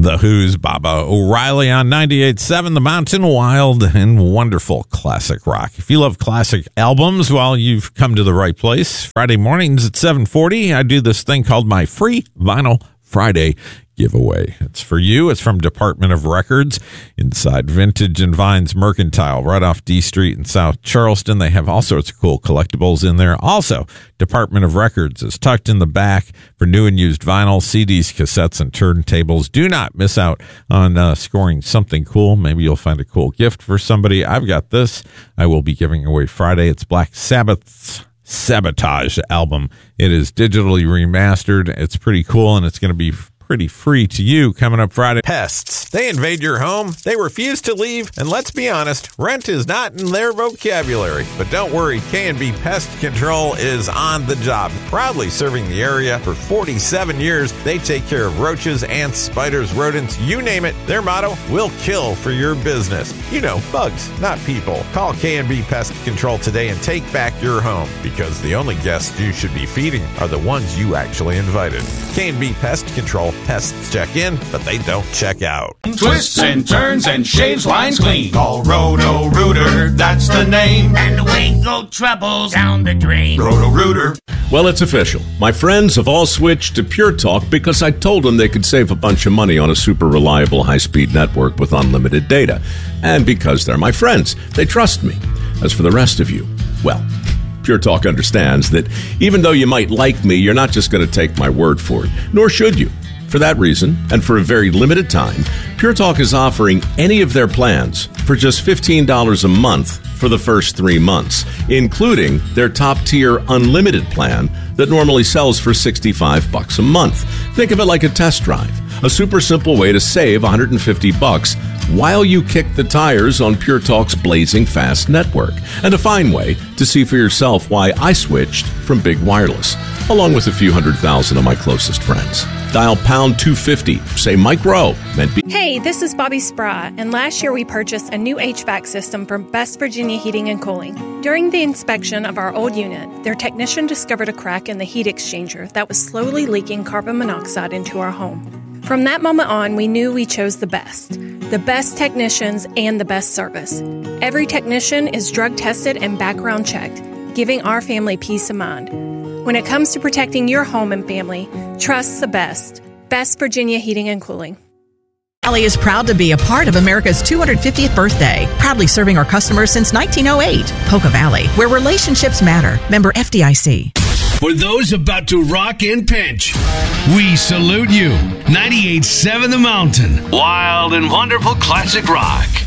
The Who's Baba O'Reilly on 98.7 The Mountain. Wild and wonderful classic rock. If you love classic albums, well, you've come to the right place. Friday mornings at 7:40, I do this thing called my free Vinyl Friday giveaway. It's for you. It's from Department of Records inside Vintage and Vines Mercantile right off D Street in South Charleston. They have all sorts of cool collectibles in there. Also, Department of Records is tucked in the back for new and used vinyl, CDs, cassettes, and turntables. Do not miss out on scoring something cool. Maybe you'll find a cool gift for somebody. I've got this I will be giving away Friday. It's Black Sabbath's Sabotage album. It is digitally remastered. It's pretty cool, and it's going to be pretty free to you coming up Friday. Pests. They invade your home. They refuse to leave. And let's be honest, rent is not in their vocabulary. But don't worry, K&B Pest Control is on the job. Proudly serving the area for 47 years, they take care of roaches, ants, spiders, rodents, you name it. Their motto, we'll kill for your business. You know, bugs, not people. Call K&B Pest Control today and take back your home. Because the only guests you should be feeding are the ones you actually invited. K&B Pest Control. Pests check in, but they don't check out. Twists and turns and shaves lines clean. Call Roto-Rooter, that's the name. And away go troubles down the drain. Roto-Rooter. Well, it's official. My friends have all switched to Pure Talk because I told them they could save a bunch of money on a super reliable high-speed network with unlimited data. And because they're my friends, they trust me. As for the rest of you, well, Pure Talk understands that even though you might like me, you're not just going to take my word for it, nor should you. For that reason, and for a very limited time, Pure Talk is offering any of their plans for just $15 a month for the first 3 months, including their top-tier unlimited plan that normally sells for $65 a month. Think of it like a test drive, a super simple way to save $150 while you kick the tires on Pure Talk's blazing fast network, and a fine way to see for yourself why I switched from big wireless, along with a few 100,000 of my closest friends. Dial pound 250, say Mike Rowe. Hey, this is Bobby Spry, and last year we purchased a new HVAC system from Best Virginia Heating and Cooling. During the inspection of our old unit, their technician discovered a crack in the heat exchanger that was slowly leaking carbon monoxide into our home. From that moment on, we knew we chose the best technicians and the best service. Every technician is drug tested and background checked, giving our family peace of mind. When it comes to protecting your home and family, trust the best. Best Virginia Heating and Cooling. Valley is proud to be a part of America's 250th birthday, proudly serving our customers since 1908. Poca Valley, where relationships matter. Member FDIC. For those about to rock and pinch, we salute you. 98.7 The Mountain. Wild and wonderful classic rock.